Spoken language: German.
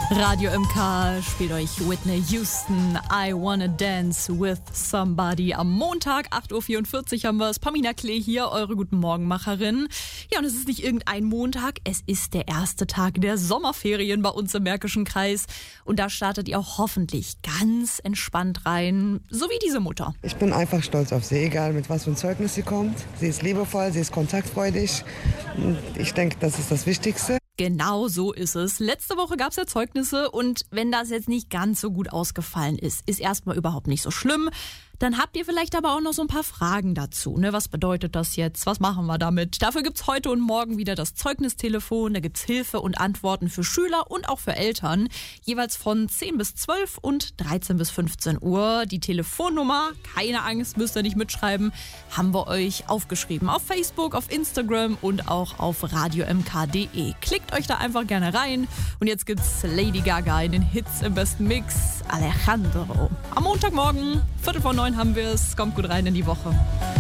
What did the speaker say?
Radio MK spielt euch Whitney Houston, I Wanna Dance with Somebody. Am Montag, 8.44 Uhr haben wir es. Pamina Klee hier, eure Guten Morgenmacherin. Ja, und es ist nicht irgendein Montag, es ist der erste Tag der Sommerferien bei uns im Märkischen Kreis. Und da startet ihr auch hoffentlich ganz entspannt rein, so wie diese Mutter. Ich bin einfach stolz auf sie, egal mit was für ein Zeugnis sie kommt. Sie ist liebevoll, sie ist kontaktfreudig. Ich denke, das ist das Wichtigste. Genau so ist es. Letzte Woche gab es ja Zeugnisse und wenn das jetzt nicht ganz so gut ausgefallen ist erstmal überhaupt nicht so schlimm. Dann habt ihr vielleicht aber auch noch so ein paar Fragen dazu. Ne? Was bedeutet das jetzt? Was machen wir damit? Dafür gibt's heute und morgen wieder das Zeugnistelefon. Da gibt's Hilfe und Antworten für Schüler und auch für Eltern. Jeweils von 10 bis 12 und 13 bis 15 Uhr. Die Telefonnummer, keine Angst, müsst ihr nicht mitschreiben, haben wir euch aufgeschrieben. Auf Facebook, auf Instagram und auch auf radiomk.de. Klickt euch da einfach gerne rein. Und jetzt gibt's Lady Gaga in den Hits im besten Mix. Alejandro. Am Montagmorgen, 8:45 haben wir es. Kommt gut rein in die Woche.